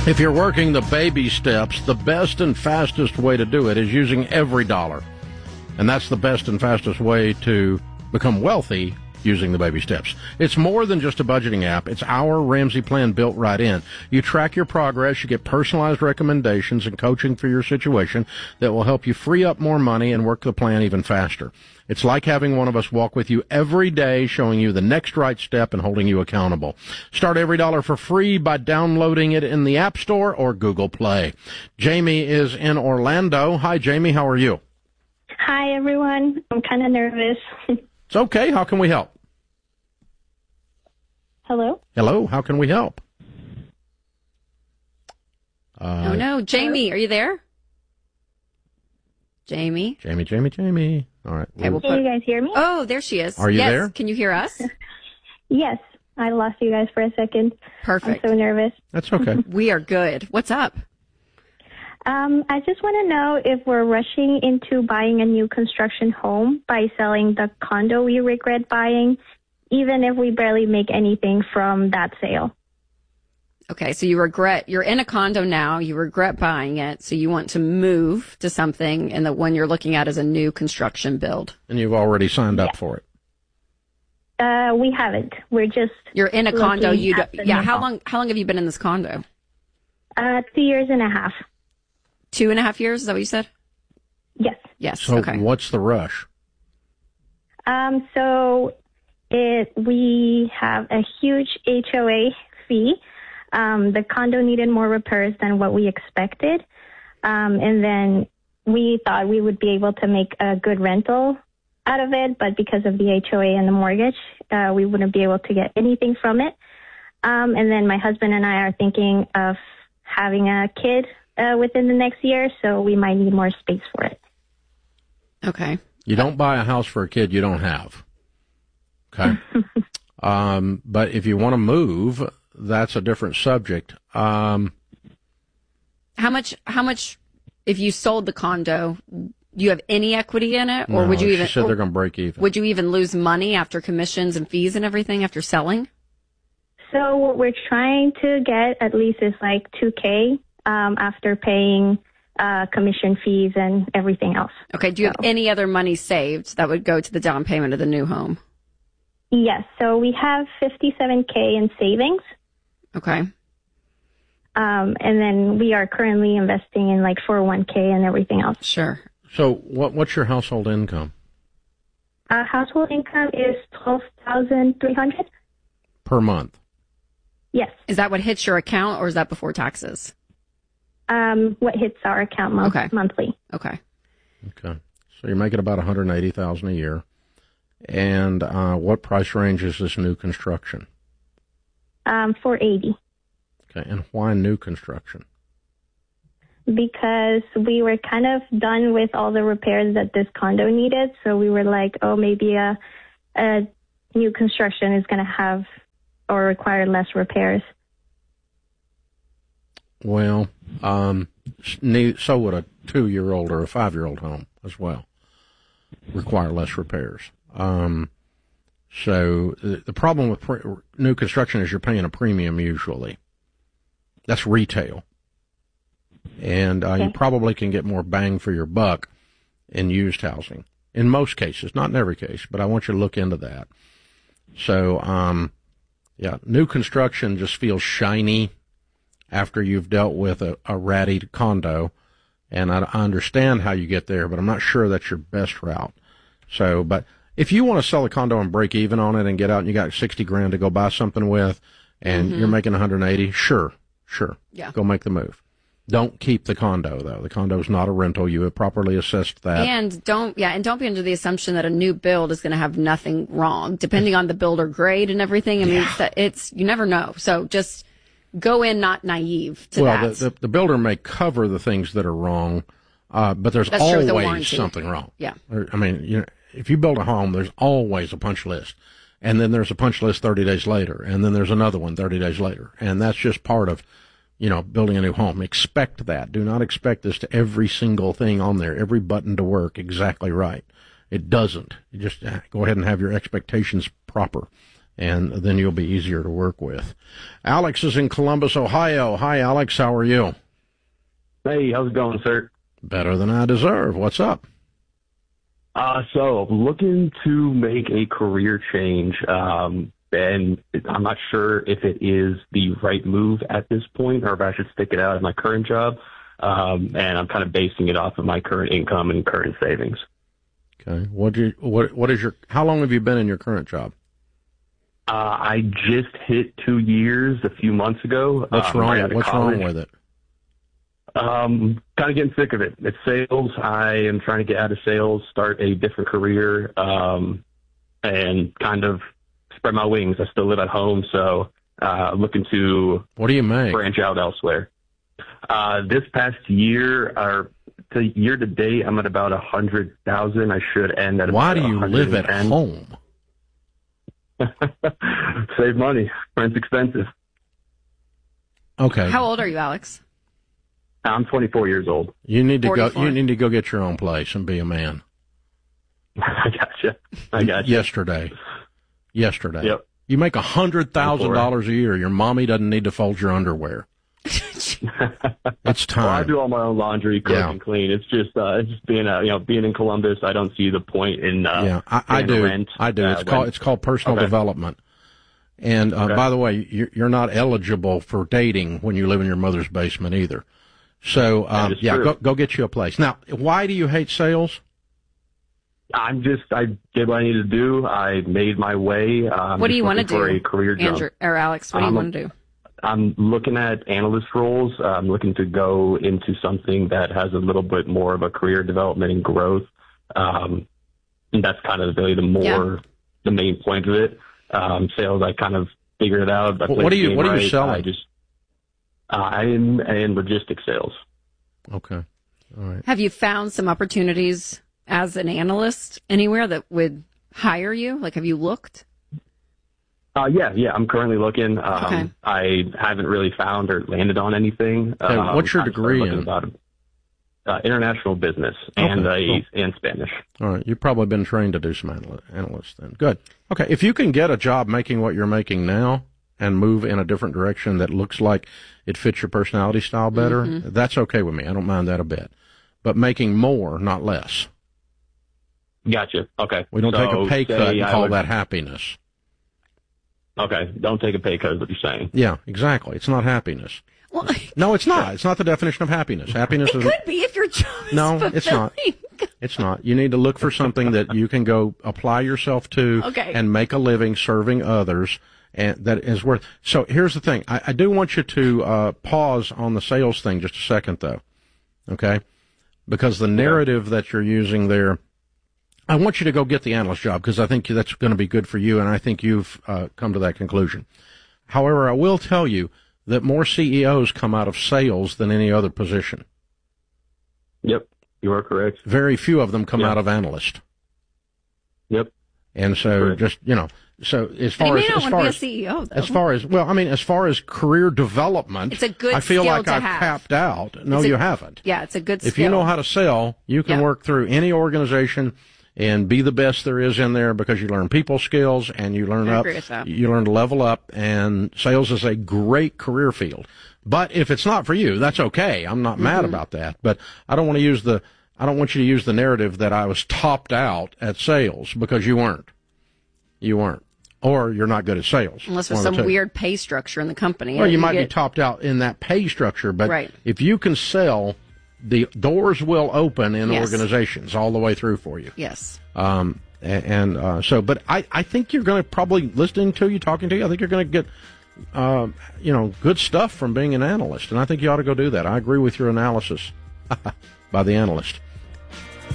If you're working the baby steps, the best and fastest way to do it is using every dollar. And that's the best and fastest way to become wealthy using the baby steps. It's more than just a budgeting app. It's our Ramsey plan built right in. You track your progress, you get personalized recommendations and coaching for your situation that will help you free up more money and work the plan even faster. It's like having one of us walk with you every day, showing you the next right step and holding you accountable. Start every dollar for free by downloading it in the App Store or Google Play. Jamie is in Orlando. Hi, Jamie. How are you? Hi, everyone. I'm kind of nervous. It's okay. How can we help? Hello? Hello. How can we help? Oh, no. Jamie, are you there? Jamie? Jamie. All right. Okay, can you guys hear me? Oh, there she is. Are you yes. there? Can you hear us? Yes. I lost you guys for a second. Perfect. I'm so nervous. That's okay. We are good. What's up? I just want to know if we're rushing into buying a new construction home by selling the condo we regret buying, even if we barely make anything from that sale. Okay, so you're in a condo now, you regret buying it, so you want to move to something, and the one you're looking at is a new construction build. And you've already signed up for it. We haven't. You're in a condo. How home. long have you been in this condo? 2.5 years. 2.5 years, is that what you said? Yes. Yes. So okay. What's the rush? We have a huge HOA fee. The condo needed more repairs than what we expected. And then we thought we would be able to make a good rental out of it, but because of the HOA and the mortgage, we wouldn't be able to get anything from it. And then my husband and I are thinking of having a kid within the next year, so we might need more space for it. Okay. You don't buy a house for a kid you don't have. Okay. But if you want to move, that's a different subject. How much, if you sold the condo, do you have any equity in it? Or would you even, she said they're going to break even. Would you even lose money after commissions and fees and everything after selling? So what we're trying to get at least is like $2,000 after paying commission fees and everything else. Okay. Do you have any other money saved that would go to the down payment of the new home? Yes. So we have $57,000 in savings. Okay. And then we are currently investing in like 401k and everything else. Sure. So what's your household income? Household income is $12,300 per month. Yes. Is that what hits your account, or is that before taxes? What hits our account monthly. Okay. Okay. So you're making about $180,000 a year. And what price range is this new construction? $480,000. Okay. And why new construction? Because we were kind of done with all the repairs that this condo needed. So we were like, maybe a new construction is going to have or require less repairs. Well, so would a 2-year-old or a 5-year-old home as well require less repairs. So the problem with new construction is you're paying a premium usually. That's retail. And you probably can get more bang for your buck in used housing. In most cases, not in every case, but I want you to look into that. So, new construction just feels shiny after you've dealt with a ratty condo. And I understand how you get there, but I'm not sure that's your best route. So, but if you want to sell a condo and break even on it and get out and you got $60,000 to go buy something with and you're making 180, sure. Yeah. Go make the move. Don't keep the condo though. The condo is not a rental. You have properly assessed that. And don't be under the assumption that a new build is going to have nothing wrong, depending on the builder grade and everything. I mean, it's you never know. So just go in not naive to that. Well, the builder may cover the things that are wrong, but there's always something wrong. Yeah. I mean, if you build a home, there's always a punch list. And then there's a punch list 30 days later. And then there's another one 30 days later. And that's just part of, building a new home. Expect that. Do not expect this to every single thing on there, every button to work exactly right. It doesn't. You just go ahead and have your expectations proper. and then you'll be easier to work with. Alex is in Columbus, Ohio. Hi, Alex. How are you? Hey, how's it going, sir? Better than I deserve. What's up? So looking to make a career change, and I'm not sure if it is the right move at this point or if I should stick it out at my current job. And I'm kind of basing it off of my current income and current savings. Okay. How long have you been in your current job? I just hit 2 years a few months ago. What's wrong with it? Kind of getting sick of it. It's sales. I am trying to get out of sales, start a different career, and kind of spread my wings. I still live at home, so looking to what do you make? Branch out elsewhere. This past year, or year to date, I'm at about 100,000. I should end at. Why about do you live at home? Save money. Rent's expensive. Okay. How old are you, Alex? I'm 24 years old. You need to 44. You need to go get your own place and be a man. I gotcha. Yesterday. Yep. You make $100,000 a year. Your mommy doesn't need to fold your underwear. It's time. Well, I do all my own laundry, cook and clean. It's just being in Columbus. I don't see the point in I do. Rent. I do. It's called personal development. And by the way, you're not eligible for dating when you live in your mother's basement either. So go get you a place. Now, why do you hate sales? I did what I needed to do. I made my way. What do you want to do for a career job? Andrew, or Alex? What do you want to do? I'm looking at analyst roles. I'm looking to go into something that has a little bit more of a career development and growth. And that's kind of really the main point of it. Sales, I kind of figured it out. What are you selling? I am in logistics sales. Okay. All right. Have you found some opportunities as an analyst anywhere that would hire you? Like, have you looked? Yeah. I'm currently looking. Okay. I haven't really found or landed on anything. What's your degree in? International business and Spanish. All right. You've probably been trained to do some analysts then. Good. Okay. If you can get a job making what you're making now and move in a different direction that looks like it fits your personality style better, that's okay with me. I don't mind that a bit. But making more, not less. Gotcha. Okay. We don't take a pay cut and call that happiness. Okay. Don't take a pay cut is what you're saying. Yeah, exactly. It's not happiness. Well, no, it's not. It's not the definition of happiness. Happiness could be if your job is fulfilling. It's not. It's not. You need to look for something that you can go apply yourself to and make a living serving others, and that is worth. So here's the thing. I do want you to pause on the sales thing just a second, though, okay? Because the narrative that you're using there, I want you to go get the analyst job because I think that's going to be good for you, and I think you've come to that conclusion. However, I will tell you that more CEOs come out of sales than any other position. Yep, you are correct. Very few of them come out of analyst. Yep. And so so as far as career development, it's a good I feel skill like to I've have. capped out. No, you haven't. Yeah, it's a good skill. If you know how to sell, you can work through any organization and be the best there is in there because you learn people skills and you learn you learn to level up, and sales is a great career field. But if it's not for you, that's okay. I'm not mad about that. But I don't want you to use the narrative that I was topped out at sales because you weren't. You weren't. Or you're not good at sales. Unless there's some weird pay structure in the company. Well, you might be topped out in that pay structure, but if you can sell, the doors will open in organizations all the way through for you. Yes. But I think you're going to probably, listening to you, talking to you, I think you're going to get, good stuff from being an analyst, and I think you ought to go do that. I agree with your analysis by the analyst.